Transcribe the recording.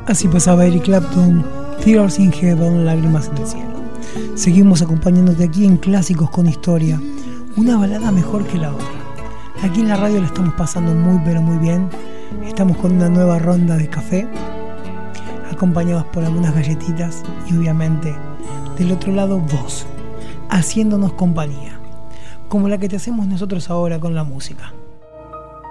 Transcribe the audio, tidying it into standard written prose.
Así pasaba Eric Clapton, Tears in Heaven, Lágrimas en el cielo. Seguimos acompañándote aquí en Clásicos con Historia, una balada mejor que la otra. Aquí en la radio la estamos pasando muy pero muy bien. Estamos con una nueva ronda de café, acompañados por algunas galletitas y obviamente del otro lado vos, haciéndonos compañía, como la que te hacemos nosotros ahora con la música.